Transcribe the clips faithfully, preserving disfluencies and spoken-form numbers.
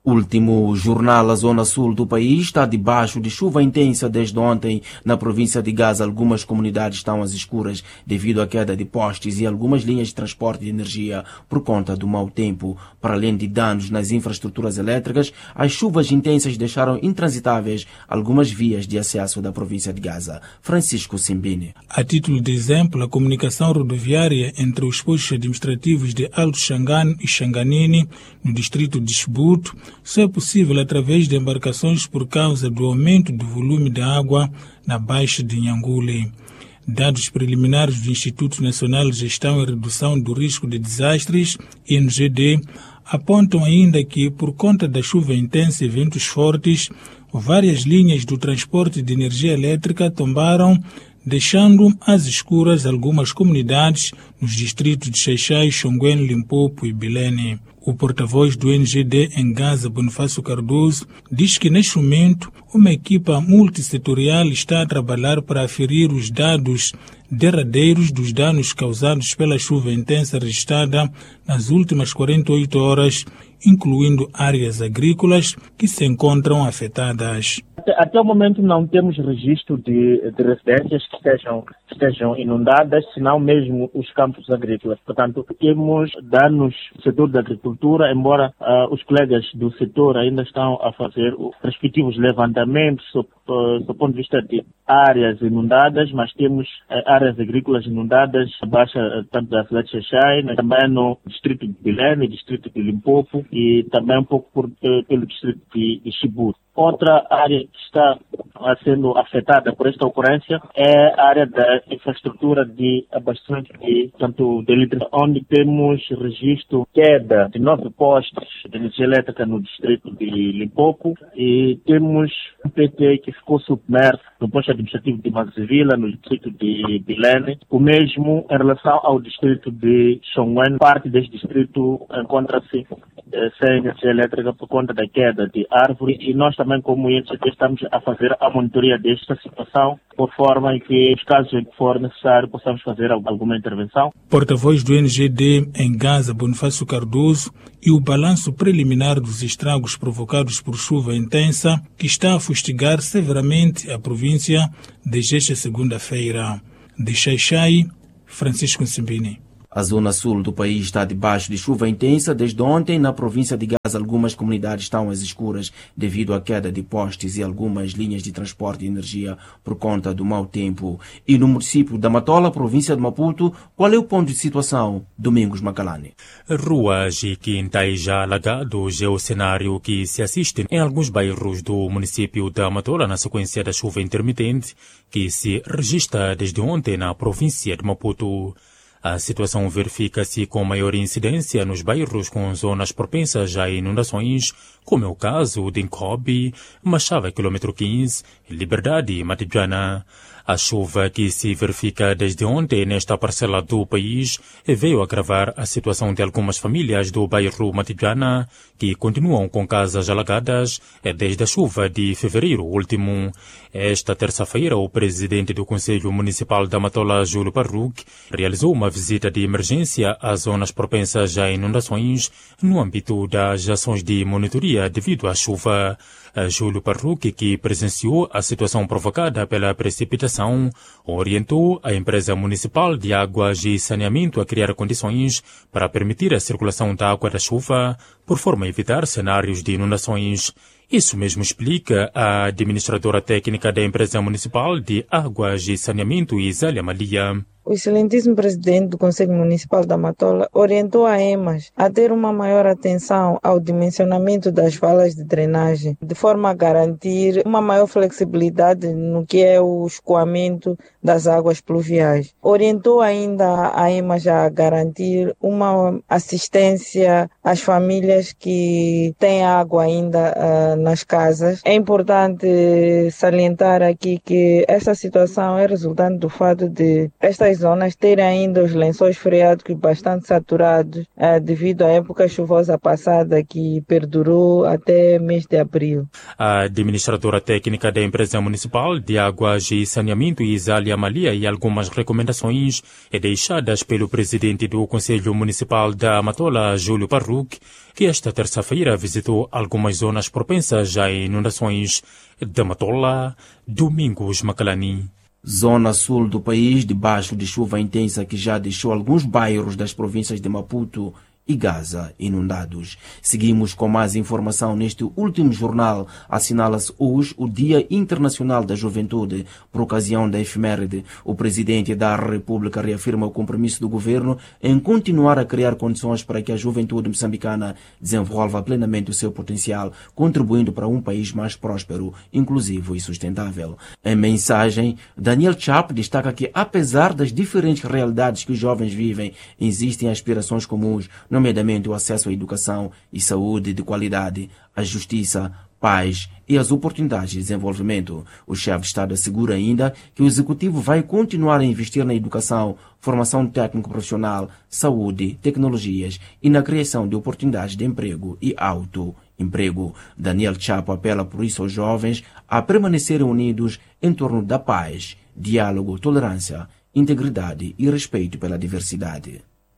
Último jornal, a zona sul do país está debaixo de chuva intensa desde ontem. Na província de Gaza, algumas comunidades estão às escuras devido à queda de postes e algumas linhas de transporte de energia por conta do mau tempo. Para além de danos nas infraestruturas elétricas, as chuvas intensas deixaram intransitáveis algumas vias de acesso da província de Gaza. Francisco Simbini. A título de exemplo, a comunicação rodoviária entre os postos administrativos de Alto Xangane e Xanganini, no distrito de Xbuto, só é possível através de embarcações por causa do aumento do volume de água na Baixa de Nhangule. Dados preliminares do Instituto Nacional de Gestão e Redução do Risco de Desastres, I N G D, apontam ainda que, por conta da chuva intensa e ventos fortes, várias linhas do transporte de energia elétrica tombaram, deixando às escuras algumas comunidades nos distritos de Xai-Xai, Xonguen, Limpopo e Bilene. O porta-voz do N G D em Gaza, Bonifácio Cardoso, diz que neste momento uma equipa multissetorial está a trabalhar para aferir os dados derradeiros dos danos causados pela chuva intensa registrada nas últimas quarenta e oito horas, incluindo áreas agrícolas que se encontram afetadas. Até o momento não temos registro de, de residências que estejam, estejam inundadas, senão mesmo os campos agrícolas. Portanto, temos danos no setor da agricultura, embora uh, os colegas do setor ainda estão a fazer os respectivos levantamentos do uh, ponto de vista de áreas inundadas, mas temos uh, áreas agrícolas inundadas abaixo uh, tanto da cidade de Xai-Xai, mas também no distrito de Bilene, distrito de Limpopo e também um pouco por, uh, pelo distrito de, de Xbuto. Outra área que está sendo afetada por esta ocorrência é a área da infraestrutura de abastecimento de, tanto de eletricidade, onde temos registro queda de nove postes de energia elétrica no distrito de Limpopo e temos um P T que ficou submerso no posto administrativo de Mazivila, no distrito de Bilene. O mesmo em relação ao distrito de Xonguen, parte deste distrito encontra-se sem energia elétrica por conta da queda de árvore e nós também como I N G D estamos a fazer a monitoria desta situação por forma em que, nos casos em que for necessário, possamos fazer alguma intervenção. Porta-voz do N G D em Gaza, Bonifácio Cardoso, e o balanço preliminar dos estragos provocados por chuva intensa que está a fustigar severamente a província desde esta segunda-feira. De Xai-Xai, Francisco Simbini. A zona sul do país está debaixo de chuva intensa desde ontem. Na província de Gaza, algumas comunidades estão às escuras devido à queda de postes e algumas linhas de transporte de energia por conta do mau tempo. E no município da Matola, província de Maputo, qual é o ponto de situação? Domingos Macalane. Ruas e quintais já alagados é o cenário que se assiste em alguns bairros do município da Matola na sequência da chuva intermitente que se registra desde ontem na província de Maputo. A situação verifica-se com maior incidência nos bairros com zonas propensas a inundações, como é o caso de Nkobi, Machava, quilômetro quinze, Liberdade e Matibjana. A chuva que se verifica desde ontem nesta parcela do país veio agravar a situação de algumas famílias do bairro Matibjana, que continuam com casas alagadas desde a chuva de fevereiro último. Esta terça-feira, o presidente do Conselho Municipal da Matola, Júlio Parruc, realizou uma visita de emergência às zonas propensas a inundações no âmbito das ações de monitoria devido à chuva. Júlio Parruc, que presenciou a situação provocada pela precipitação, orientou a empresa municipal de águas e saneamento a criar condições para permitir a circulação da água da chuva, por forma a evitar cenários de inundações. Isso mesmo explica a administradora técnica da empresa municipal de águas e saneamento, Isália Malia. O excelentíssimo presidente do Conselho Municipal da Matola orientou a EMAS a ter uma maior atenção ao dimensionamento das valas de drenagem, de forma a garantir uma maior flexibilidade no que é o escoamento das águas pluviais. Orientou ainda a EMAS a garantir uma assistência às famílias que têm água ainda uh, nas casas. É importante salientar aqui que esta situação é resultante do fato de estas zonas terem ainda os lençóis freáticos bastante saturados eh, devido à época chuvosa passada que perdurou até mês de abril. A administradora técnica da empresa municipal de águas e saneamento, Isália Malia, e algumas recomendações é deixadas pelo presidente do Conselho Municipal da Matola, Júlio Parruc, que esta terça-feira visitou algumas zonas propensas a inundações da Matola. Domingos Macalani. Zona sul do país, debaixo de chuva intensa que já deixou alguns bairros das províncias de Maputo e Gaza inundados. Seguimos com mais informação neste último jornal. Assinala-se hoje o Dia Internacional da Juventude. Por ocasião da efeméride, o presidente da República reafirma o compromisso do governo em continuar a criar condições para que a juventude moçambicana desenvolva plenamente o seu potencial, contribuindo para um país mais próspero, inclusivo e sustentável. Em mensagem, Daniel Chap destaca que, apesar das diferentes realidades que os jovens vivem, existem aspirações comuns, nomeadamente o acesso à educação e saúde de qualidade, à justiça, paz e as oportunidades de desenvolvimento. O chefe de Estado assegura ainda que o Executivo vai continuar a investir na educação, formação técnico-profissional, saúde, tecnologias e na criação de oportunidades de emprego e autoemprego. Daniel Chapo apela por isso aos jovens a permanecerem unidos em torno da paz, diálogo, tolerância, integridade e respeito pela diversidade.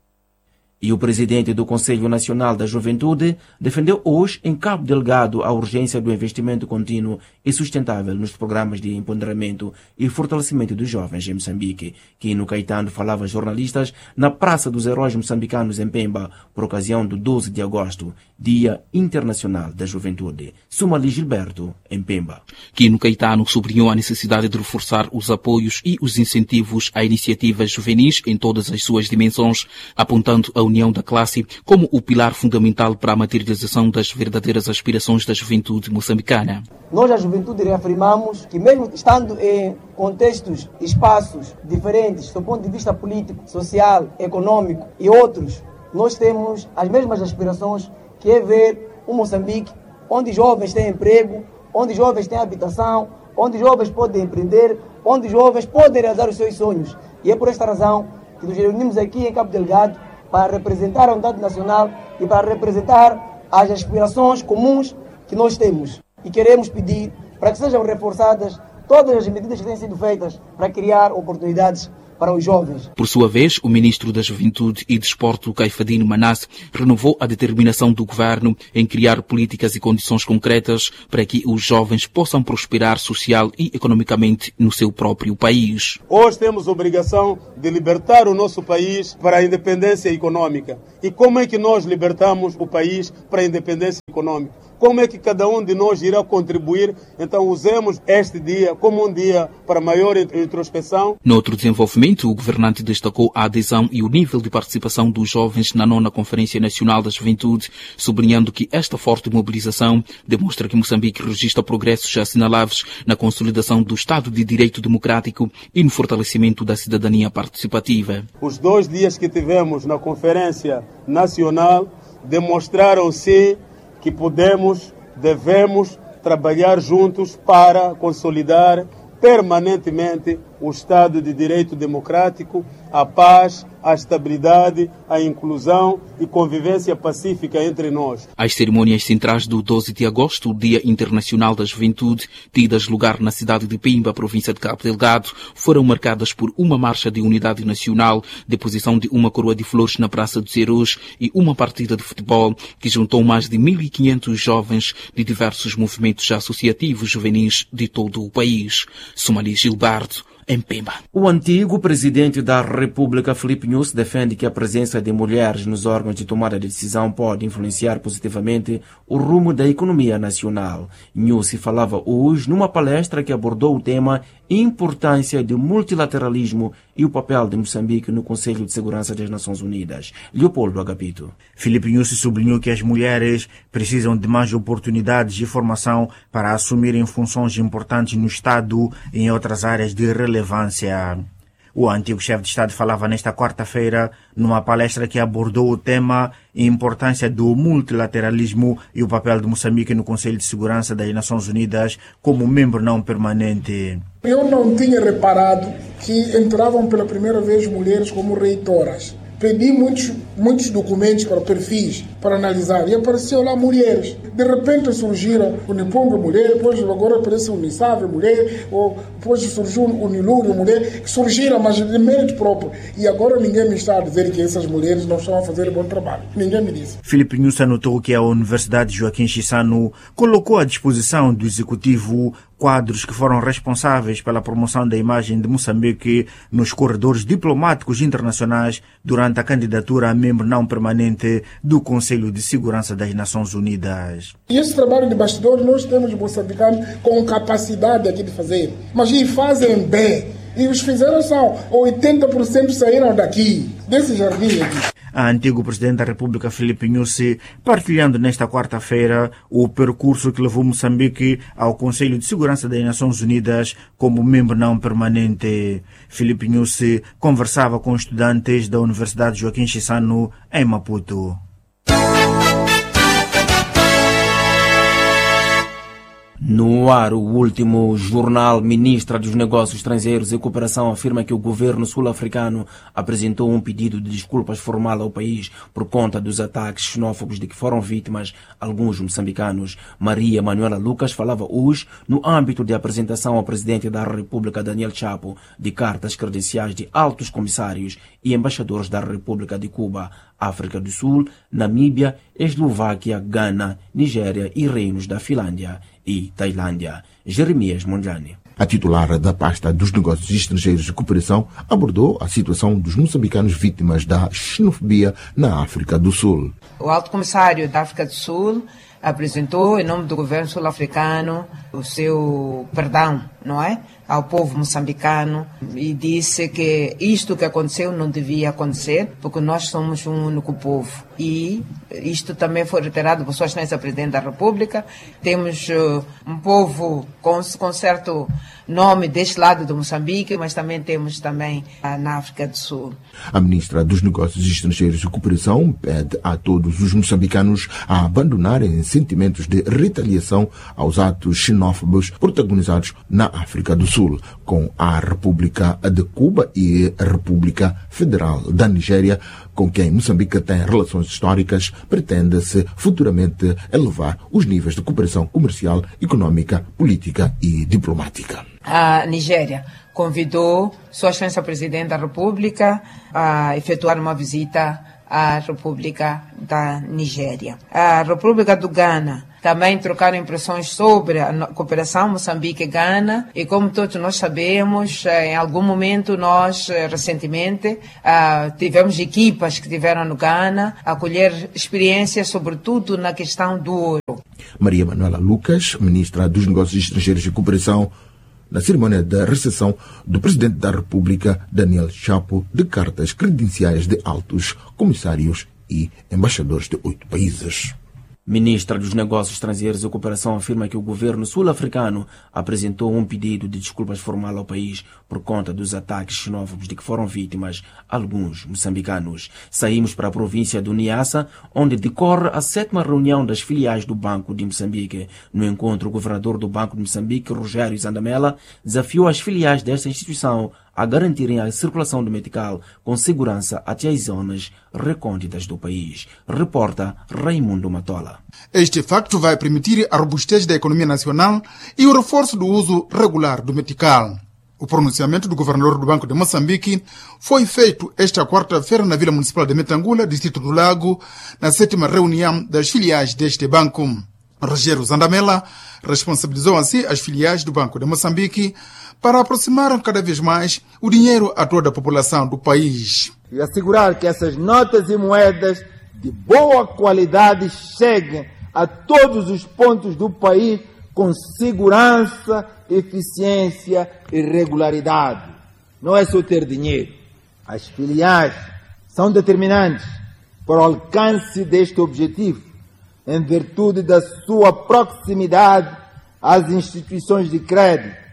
E o presidente do Conselho Nacional da Juventude defendeu hoje em Cabo Delgado a urgência do investimento contínuo e sustentável nos programas de empoderamento e fortalecimento dos jovens em Moçambique. Quino Caetano falava a jornalistas na Praça dos Heróis Moçambicanos em Pemba, por ocasião do doze de agosto, Dia Internacional da Juventude. Sumali Gilberto, em Pemba. Quino Caetano sublinhou a necessidade de reforçar os apoios e os incentivos a iniciativas juvenis em todas as suas dimensões, apontando a união da classe como o pilar fundamental para a materialização das verdadeiras aspirações da juventude moçambicana. Nós, a juventude, reafirmamos que mesmo estando em contextos, espaços diferentes, do ponto de vista político, social, econômico e outros, nós temos as mesmas aspirações, que é ver um Moçambique onde jovens têm emprego, onde jovens têm habitação, onde jovens podem empreender, onde jovens podem realizar os seus sonhos. E é por esta razão que nos reunimos aqui em Cabo Delgado para representar a unidade nacional e para representar as aspirações comuns que nós temos. E queremos pedir para que sejam reforçadas todas as medidas que têm sido feitas para criar oportunidades para os jovens. Por sua vez, o ministro da Juventude e Desporto, Caifadino Manasse, renovou a determinação do governo em criar políticas e condições concretas para que os jovens possam prosperar social e economicamente no seu próprio país. Hoje temos a obrigação de libertar o nosso país para a independência econômica. E como é que nós libertamos o país para a independência econômica? Como é que cada um de nós irá contribuir? Então usemos este dia como um dia para maior introspeção. No outro desenvolvimento, o governante destacou a adesão e o nível de participação dos jovens na nona Conferência Nacional da Juventude, sublinhando que esta forte mobilização demonstra que Moçambique registra progressos assinaláveis na consolidação do Estado de Direito Democrático e no fortalecimento da cidadania participativa. Os dois dias que tivemos na Conferência Nacional demonstraram-se que podemos, devemos trabalhar juntos para consolidar permanentemente o Estado de Direito Democrático, a paz, a estabilidade, a inclusão e convivência pacífica entre nós. As cerimônias centrais do doze de agosto, Dia Internacional da Juventude, tidas lugar na cidade de Pemba, província de Cabo Delgado, foram marcadas por uma marcha de unidade nacional, deposição de uma coroa de flores na Praça dos Heróis e uma partida de futebol que juntou mais de mil e quinhentos jovens de diversos movimentos associativos juvenis de todo o país. Sumali Gilberto, em Pemba. O antigo presidente da República, Filipe Nyusi, defende que a presença de mulheres nos órgãos de tomada de decisão pode influenciar positivamente o rumo da economia nacional. Nyusi falava hoje numa palestra que abordou o tema Importância do multilateralismo e o papel de Moçambique no Conselho de Segurança das Nações Unidas. Leopoldo Agapito. Filipe Nyusi sublinhou que as mulheres precisam de mais oportunidades de formação para assumirem funções importantes no Estado e em outras áreas de relevância. O antigo chefe de Estado falava nesta quarta-feira numa palestra que abordou o tema importância do multilateralismo e o papel de Moçambique no Conselho de Segurança das Nações Unidas como membro não permanente. Eu não tinha reparado que entravam pela primeira vez mulheres como reitoras. Pedi muitos, muitos documentos para perfis, para analisar, e apareceu lá mulheres. De repente surgiram o Niponga mulher, depois agora aparece o Unisave mulher, ou depois surgiu o Nilúrio mulher, que surgiram, mas de mérito próprio. E agora ninguém me está a dizer que essas mulheres não estão a fazer bom trabalho. Ninguém me disse. Filipe Nunes anotou que a Universidade Joaquim Chissano colocou à disposição do Executivo quadros que foram responsáveis pela promoção da imagem de Moçambique nos corredores diplomáticos internacionais durante a candidatura a membro não permanente do Conselho de Segurança das Nações Unidas. E esse trabalho de bastidores nós temos moçambicanos com capacidade aqui de fazer, mas e fazem bem. E os fizeram são oitenta por cento saíram daqui, desse jardim aqui. A antigo presidente da República, Filipe Nunes, partilhando nesta quarta-feira o percurso que levou Moçambique ao Conselho de Segurança das Nações Unidas como membro não permanente. Filipe Nunes conversava com estudantes da Universidade Joaquim Chissano em Maputo. No ar, o último jornal, ministra dos Negócios Estrangeiros e Cooperação afirma que o governo sul-africano apresentou um pedido de desculpas formal ao país por conta dos ataques xenófobos de que foram vítimas alguns moçambicanos. Maria Manuela Lucas falava hoje no âmbito de apresentação ao presidente da República, Daniel Chapo, de cartas credenciais de altos comissários e embaixadores da República de Cuba, África do Sul, Namíbia, Eslováquia, Gana, Nigéria e reinos da Finlândia e Tailândia. Jeremias Mondlane. A titular da pasta dos Negócios Estrangeiros e Cooperação abordou a situação dos moçambicanos vítimas da xenofobia na África do Sul. O Alto Comissário da África do Sul apresentou, em nome do governo sul-africano, o seu perdão, não é? Ao povo moçambicano e disse que isto que aconteceu não devia acontecer, porque nós somos um único povo. E isto também foi reiterado por Sua Excelência Presidente da República. Temos uh, um povo com, com certo nome deste lado do Moçambique, mas também temos também uh, na África do Sul. A ministra dos Negócios Estrangeiros e Cooperação pede a todos os moçambicanos a abandonarem sentimentos de retaliação aos atos xenófobos protagonizados na África do Sul, com a República de Cuba e a República Federal da Nigéria, com quem Moçambique tem relações históricas, pretende-se futuramente elevar os níveis de cooperação comercial, econômica, política e diplomática. A Nigéria convidou Sua Excelência Presidente da República a efetuar uma visita à República da Nigéria. A República do Gana também trocaram impressões sobre a cooperação Moçambique-Gana e, como todos nós sabemos, em algum momento nós, recentemente, tivemos equipas que estiveram no Gana a colher experiências, sobretudo na questão do ouro. Maria Manuela Lucas, ministra dos Negócios Estrangeiros e Cooperação, na cerimônia da recepção do Presidente da República, Daniel Chapo, de cartas credenciais de altos comissários e embaixadores de oito países. Ministra dos Negócios Estrangeiros e Cooperação afirma que o governo sul-africano apresentou um pedido de desculpas formal ao país por conta dos ataques xenófobos de que foram vítimas alguns moçambicanos. Saímos para a província do Niassa, onde decorre a sétima reunião das filiais do Banco de Moçambique. No encontro, o governador do Banco de Moçambique, Rogério Zandamela, desafiou as filiais desta instituição a garantirem a circulação do metical com segurança até as zonas recônditas do país. Reporta Raimundo Matola. Este facto vai permitir a robustez da economia nacional e o reforço do uso regular do metical. O pronunciamento do governador do Banco de Moçambique foi feito esta quarta-feira na Vila Municipal de Metangula, distrito do Lago, na sétima reunião das filiais deste banco. Rogério Zandamela responsabilizou assim as filiais do Banco de Moçambique para aproximar cada vez mais o dinheiro a toda a população do país. E assegurar que essas notas e moedas de boa qualidade cheguem a todos os pontos do país com segurança, eficiência e regularidade. Não é só ter dinheiro. As filiais são determinantes para o alcance deste objetivo, em virtude da sua proximidade às instituições de crédito,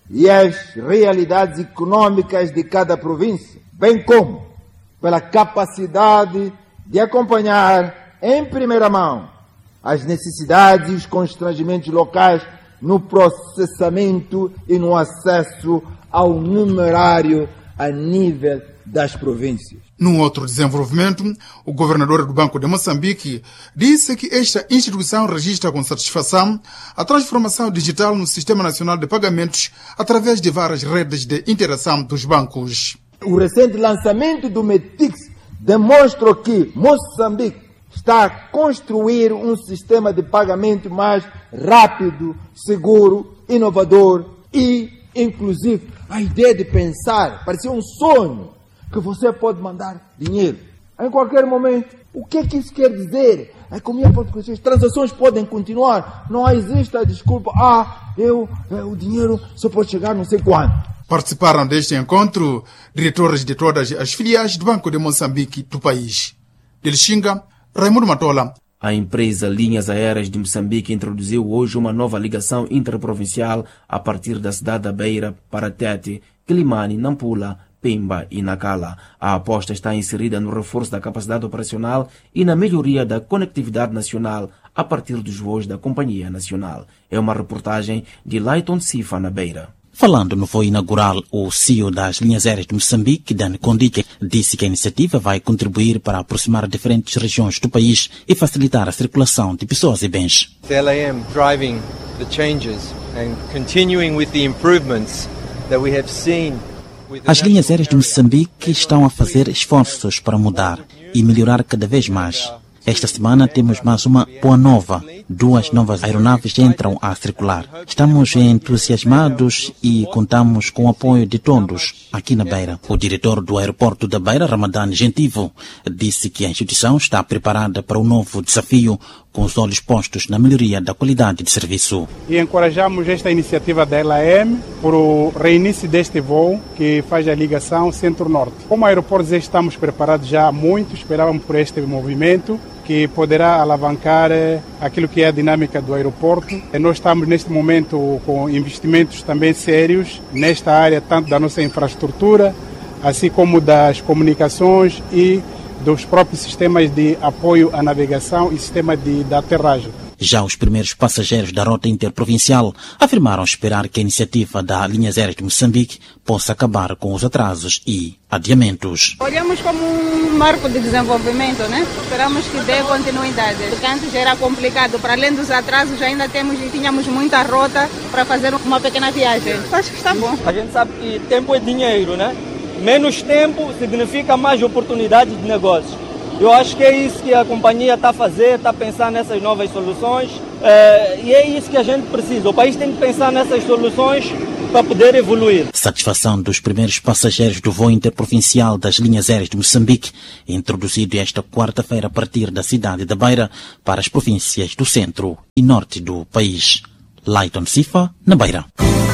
e as realidades econômicas de cada província, bem como pela capacidade de acompanhar em primeira mão as necessidades e os constrangimentos locais no processamento e no acesso ao numerário a nível das províncias. Num outro desenvolvimento, o governador do Banco de Moçambique disse que esta instituição registra com satisfação a transformação digital no Sistema Nacional de Pagamentos através de várias redes de interação dos bancos. O recente lançamento do METIX demonstra que Moçambique está a construir um sistema de pagamento mais rápido, seguro, inovador e inclusivo. A ideia de pensar parecia um sonho, que você pode mandar dinheiro em qualquer momento. O que é que isso quer dizer? A economia pode crescer, as transações podem continuar, não existe a desculpa, ah, eu, eu, o dinheiro só pode chegar não sei quando. Participaram deste encontro diretores de todas as filiais do Banco de Moçambique do país. De Lixinga, Raimundo Matola. A empresa Linhas Aéreas de Moçambique introduziu hoje uma nova ligação interprovincial a partir da cidade da Beira para Tete, Quilimane, Nampula, Pemba e Nacala. A aposta está inserida no reforço da capacidade operacional e na melhoria da conectividade nacional a partir dos voos da Companhia Nacional. É uma reportagem de Layton Sifa, na Beira. Falando no voo inaugural, o C E O das Linhas Aéreas de Moçambique, Dan Kondique, disse que a iniciativa vai contribuir para aproximar diferentes regiões do país e facilitar a circulação de pessoas e bens. The L A M driving the changes and continuing with the improvements that we have seen. As linhas aéreas de Moçambique estão a fazer esforços para mudar e melhorar cada vez mais. Esta semana temos mais uma boa nova. Duas novas aeronaves entram a circular. Estamos entusiasmados e contamos com o apoio de todos aqui na Beira. O diretor do aeroporto da Beira, Ramadan Gentivo, disse que a instituição está preparada para um novo desafio com os olhos postos na melhoria da qualidade de serviço. E encorajamos esta iniciativa da L A M por o reinício deste voo que faz a ligação centro-norte. Como aeroportos estamos preparados já há muito, esperávamos por este movimento que poderá alavancar aquilo que é a dinâmica do aeroporto. E nós estamos neste momento com investimentos também sérios nesta área, tanto da nossa infraestrutura, assim como das comunicações e dos próprios sistemas de apoio à navegação e sistema de, de aterragem. Já os primeiros passageiros da rota interprovincial afirmaram esperar que a iniciativa da Linhas Aéreas de Moçambique possa acabar com os atrasos e adiamentos. Olhamos como um marco de desenvolvimento, né? Esperamos que dê continuidade, porque antes era complicado. Para além dos atrasos, ainda temos e tínhamos muita rota para fazer uma pequena viagem. Acho que está bom. A gente sabe que tempo é dinheiro, né? Menos tempo significa mais oportunidades de negócios. Eu acho que é isso que a companhia está a fazer, está a pensar nessas novas soluções é, e é isso que a gente precisa. O país tem que pensar nessas soluções para poder evoluir. Satisfação dos primeiros passageiros do voo interprovincial das Linhas Aéreas de Moçambique, introduzido esta quarta-feira a partir da cidade da Beira para as províncias do centro e norte do país. Layton Sifa, na Beira.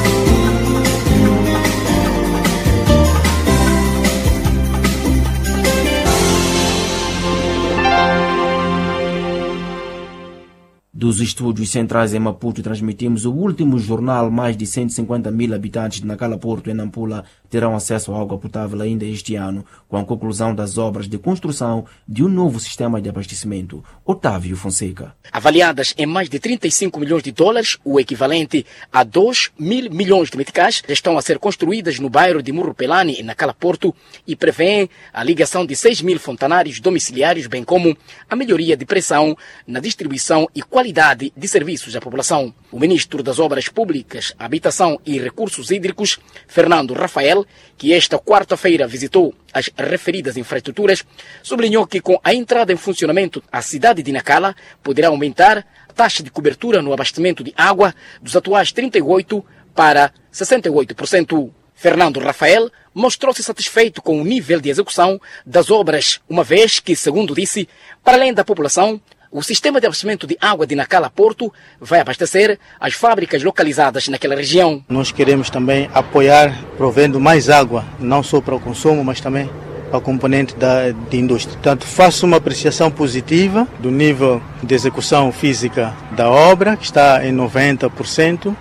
Dos estúdios centrais em Maputo, transmitimos o último jornal. Mais de cento e cinquenta mil habitantes de Nacala Porto e Nampula terão acesso à água potável ainda este ano, com a conclusão das obras de construção de um novo sistema de abastecimento. Otávio Fonseca. Avaliadas em mais de trinta e cinco milhões de dólares, o equivalente a dois mil milhões de meticais, estão a ser construídas no bairro de Murupelani, em Nacala Porto, e prevêem a ligação de seis mil fontanários domiciliários, bem como a melhoria de pressão na distribuição e qualidade de serviços à população. O ministro das Obras Públicas, Habitação e Recursos Hídricos, Fernando Rafael, que esta quarta-feira visitou as referidas infraestruturas, sublinhou que com a entrada em funcionamento a cidade de Nacala poderá aumentar a taxa de cobertura no abastecimento de água dos atuais trinta e oito por cento para sessenta e oito por cento. Fernando Rafael mostrou-se satisfeito com o nível de execução das obras, uma vez que, segundo disse, para além da população, o sistema de abastecimento de água de Nacala Porto vai abastecer as fábricas localizadas naquela região. Nós queremos também apoiar, provendo mais água, não só para o consumo, mas também para o componente da de indústria. Portanto, faço uma apreciação positiva do nível de execução física da obra, que está em noventa por cento,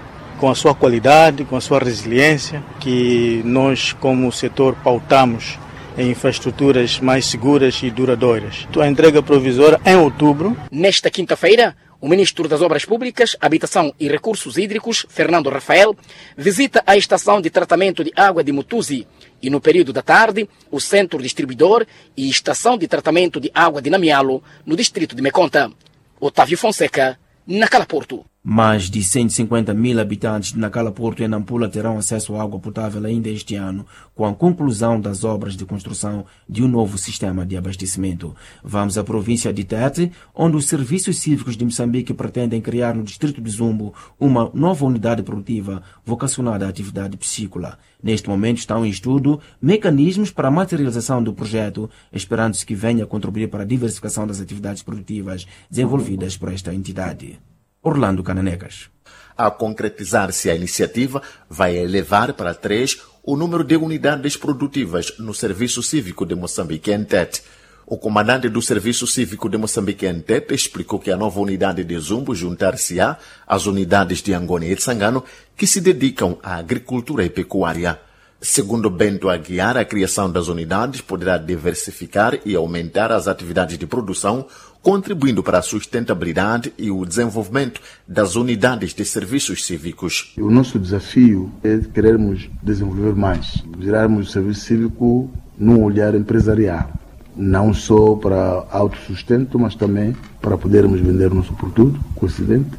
com a sua qualidade, com a sua resiliência, que nós como setor pautamos em infraestruturas mais seguras e duradouras. A entrega provisória em outubro. Nesta quinta-feira, o Ministro das Obras Públicas, Habitação e Recursos Hídricos, Fernando Rafael, visita a estação de tratamento de água de Mutuzi e, no período da tarde, o Centro Distribuidor e Estação de Tratamento de Água de Namialo, no distrito de Meconta. Otávio Fonseca, Nacala Porto. Mais de cento e cinquenta mil habitantes de Nacala Porto e Nampula terão acesso à água potável ainda este ano, com a conclusão das obras de construção de um novo sistema de abastecimento. Vamos à província de Tete, onde os serviços cívicos de Moçambique pretendem criar no distrito de Zumbo uma nova unidade produtiva vocacionada à atividade piscícola. Neste momento estão em estudo mecanismos para a materialização do projeto, esperando-se que venha a contribuir para a diversificação das atividades produtivas desenvolvidas por esta entidade. Orlando Cananecas. A concretizar-se a iniciativa, vai elevar para três o número de unidades produtivas no Serviço Cívico de Moçambique em Tete. O comandante do Serviço Cívico de Moçambique em Tete explicou que a nova unidade de Zumbo juntar-se-á às unidades de Angônia e Tsangano que se dedicam à agricultura e pecuária. Segundo Bento Aguiar, a criação das unidades poderá diversificar e aumentar as atividades de produção, contribuindo para a sustentabilidade e o desenvolvimento das unidades de serviços cívicos. O nosso desafio é querermos desenvolver mais, virarmos o serviço cívico num olhar empresarial, não só para autossustento, mas também para podermos vender o nosso produto com excedente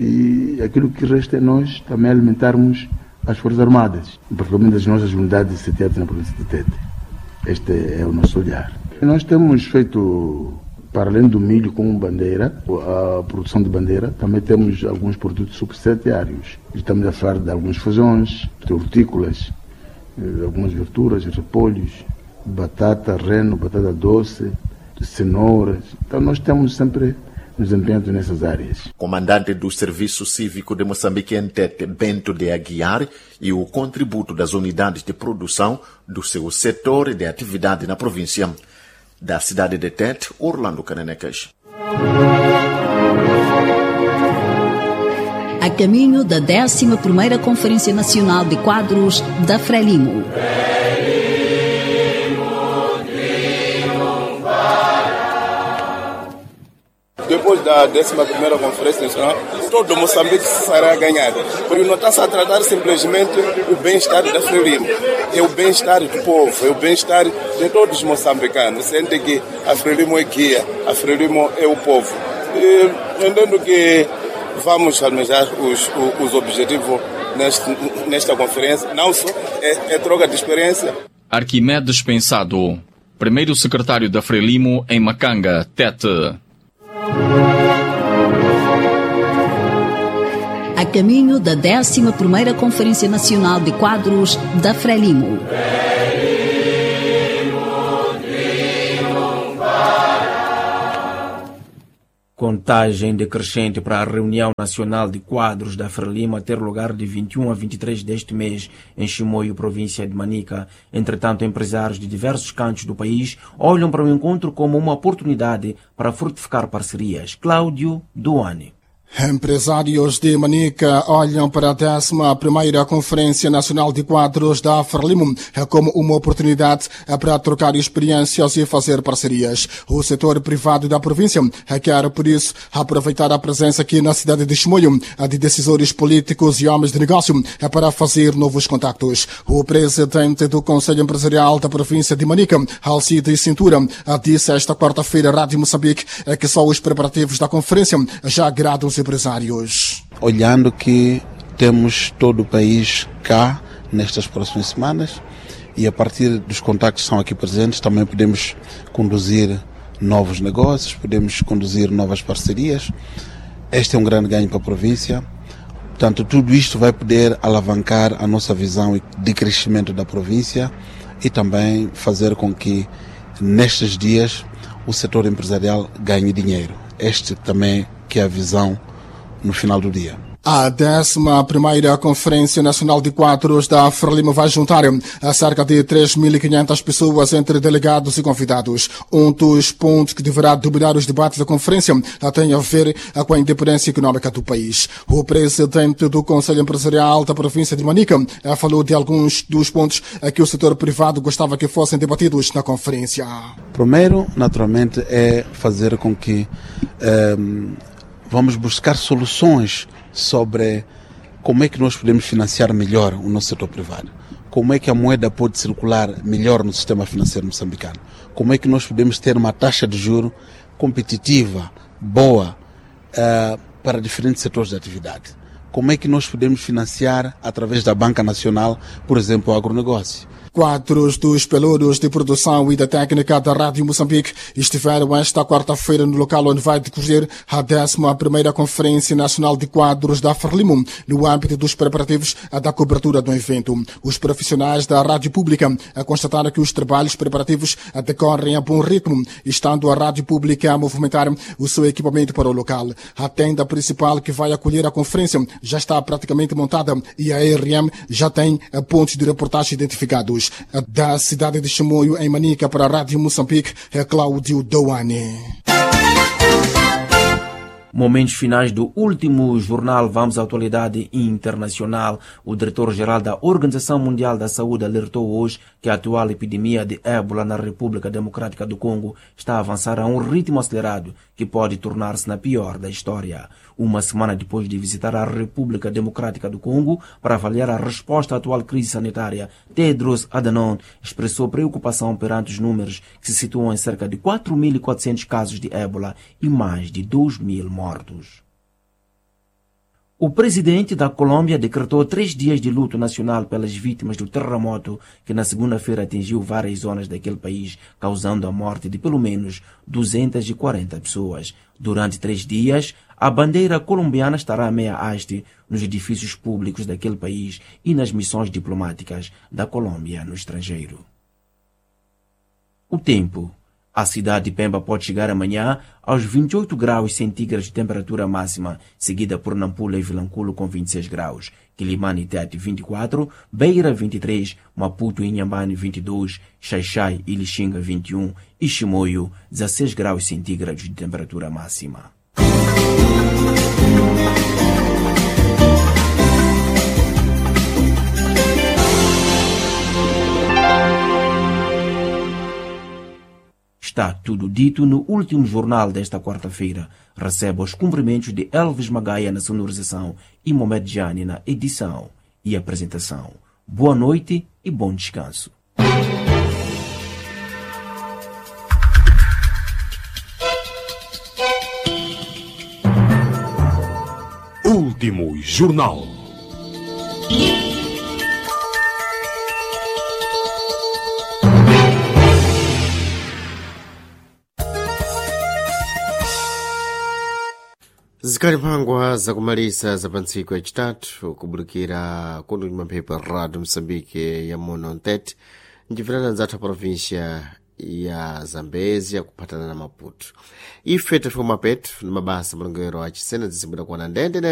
e aquilo que resta é nós também alimentarmos as Forças Armadas, particularmente as nossas unidades sediadas na província de Tete. Este é o nosso olhar. Nós temos feito, para além do milho como bandeira, a produção de bandeira, também temos alguns produtos subsidiários. Estamos a falar de alguns feijões, de hortícolas, algumas verduras, repolhos, batata, reno, batata doce, cenouras. Então nós temos sempre nos empenhando nessas áreas. Comandante do Serviço Cívico de Moçambique em Tete, Bento de Aguiar, e o contributo das unidades de produção do seu setor de atividade na província. Da cidade de Tete, Orlando Cananecas. A caminho da décima primeira Conferência Nacional de Quadros da Frelimo. Depois da décima primeira Conferência Nacional, todo Moçambique será ganhado. Porque não está-se a tratar simplesmente o bem-estar da Frelimo. É o bem-estar do povo, é o bem-estar de todos os moçambicanos. Sente que a Frelimo é guia, a Frelimo é o povo. E entendo que vamos almejar os, os objetivos neste, nesta conferência. Não só é, é troca de experiência. Arquimedes Pensado, primeiro secretário da Frelimo em Macanga, Tete. A caminho da décima primeira Conferência Nacional de Quadros da Frelimo. Contagem decrescente para a reunião nacional de quadros da Frelimo a ter lugar de vinte e um a vinte e três deste mês em Chimoio, província de Manica. Entretanto, empresários de diversos cantos do país olham para o encontro como uma oportunidade para fortificar parcerias. Cláudio Duane. Empresários de Manica olham para a décima primeira Conferência Nacional de Quadros da Frelimo como uma oportunidade para trocar experiências e fazer parcerias. O setor privado da província quer, por isso, aproveitar a presença aqui na cidade de Chimoio de decisores políticos e homens de negócio para fazer novos contactos. O presidente do Conselho Empresarial da província de Manica, Alcide Cintura, disse esta quarta-feira à Rádio Moçambique que só os preparativos da conferência já agradam os empresários. Olhando que temos todo o país cá nestas próximas semanas e a partir dos contactos que estão aqui presentes também podemos conduzir novos negócios, podemos conduzir novas parcerias. Este é um grande ganho para a província. Portanto, tudo isto vai poder alavancar a nossa visão de crescimento da província e também fazer com que nestes dias o setor empresarial ganhe dinheiro. Este também que é a visão no final do dia. A décima primeira Conferência Nacional de Quadros da Frelimo vai juntar a cerca de três mil e quinhentas pessoas entre delegados e convidados. Um dos pontos que deverá dominar os debates da conferência tem a ver com a independência econômica do país. O presidente do Conselho Empresarial da província de Manica falou de alguns dos pontos que o setor privado gostava que fossem debatidos na conferência. Primeiro, naturalmente, é fazer com que um, vamos buscar soluções sobre como é que nós podemos financiar melhor o nosso setor privado, como é que a moeda pode circular melhor no sistema financeiro moçambicano, como é que nós podemos ter uma taxa de juro competitiva, boa, uh, para diferentes setores de atividade, como é que nós podemos financiar através da Banca Nacional, por exemplo, o agronegócio. Quadros dos pelouros de produção e da técnica da Rádio Moçambique estiveram esta quarta-feira no local onde vai decorrer a décima primeira Conferência Nacional de Quadros da Frelimo, no âmbito dos preparativos da cobertura do evento. Os profissionais da Rádio Pública constataram que os trabalhos preparativos decorrem a bom ritmo, estando a Rádio Pública a movimentar o seu equipamento para o local. A tenda principal que vai acolher a conferência já está praticamente montada e a R M já tem pontos de reportagem identificados. Da cidade de Chimoio, em Manica, para a Rádio Moçambique, é Cláudio Douane. Momentos finais do último jornal, vamos à atualidade internacional. O diretor-geral da Organização Mundial da Saúde alertou hoje que a atual epidemia de ébola na República Democrática do Congo está a avançar a um ritmo acelerado que pode tornar-se na pior da história. Uma semana depois de visitar a República Democrática do Congo para avaliar a resposta à atual crise sanitária, Tedros Adhanom expressou preocupação perante os números que se situam em cerca de quatro mil e quatrocentos casos de ébola e mais de dois mil mortos. O presidente da Colômbia decretou três dias de luto nacional pelas vítimas do terremoto que na segunda-feira atingiu várias zonas daquele país, causando a morte de pelo menos duzentas e quarenta pessoas. Durante três dias, a bandeira colombiana estará a meia haste nos edifícios públicos daquele país e nas missões diplomáticas da Colômbia no estrangeiro. O tempo. A cidade de Pemba pode chegar amanhã aos vinte e oito graus centígrados de temperatura máxima, seguida por Nampula e Vilanculo com vinte e seis graus, Quilimane e Tete vinte e quatro, Beira vinte e três, Maputo e Inhambane vinte e dois, Xaixai e Lixinga vinte e um e Chimoio dezesseis graus centígrados de temperatura máxima. Está tudo dito no último jornal desta quarta-feira. Receba os cumprimentos de Elvis Magaia na sonorização e Mohamed Jani na edição e apresentação. Boa noite e bom descanso. Último jornal. zikalipangwa zakumalisa za pantsiku yacitatu kubulikira kuno ndi mamphepo ya Radio Moçambique ya Monontet njipirana nzathu a província ya Zambézia kuphatana na Maputo. Ife tafika mapeto ni mabasa malongero achisena zisimbira kuwana ndende